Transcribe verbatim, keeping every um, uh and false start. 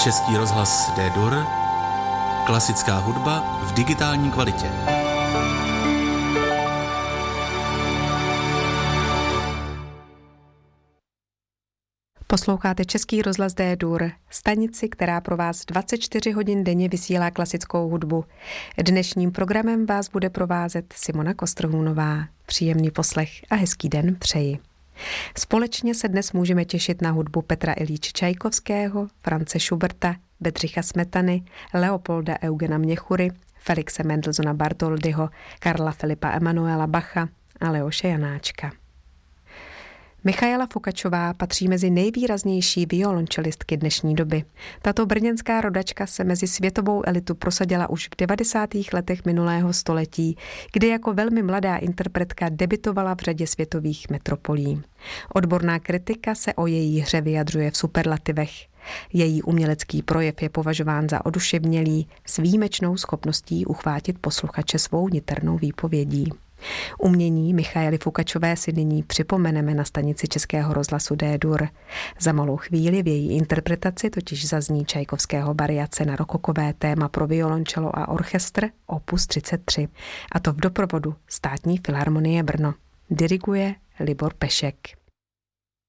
Český rozhlas D-Dur, klasická hudba v digitální kvalitě. Posloucháte Český rozhlas D-Dur, stanici, která pro vás dvacet čtyři hodin denně vysílá klasickou hudbu. Dnešním programem vás bude provázet Simona Kostrhůnová. Příjemný poslech a hezký den přeji. Společně se dnes můžeme těšit na hudbu Petra Iljiče Čajkovského, Franze Schuberta, Bedřicha Smetany, Leopolda Eugena Měchury, Felixe Mendelssohna Bartholdyho, Karla Filipa Emanuela Bacha a Leoše Janáčka. Michaela Fukačová patří mezi nejvýraznější violončelistky dnešní doby. Tato brněnská rodačka se mezi světovou elitu prosadila už v devadesátých letech minulého století, kdy jako velmi mladá interpretka debitovala v řadě světových metropolí. Odborná kritika se o její hře vyjadřuje v superlativech. Její umělecký projev je považován za oduševnělý, s výjimečnou schopností uchvátit posluchače svou niternou výpovědí. Umění Michaely Fukačové si nyní připomeneme na stanici Českého rozhlasu D-Dur. Za malou chvíli v její interpretaci totiž zazní Čajkovského variace na rokokové téma pro violončelo a orchestr opus třicet tři, a to v doprovodu Státní filharmonie Brno. Diriguje Libor Pešek.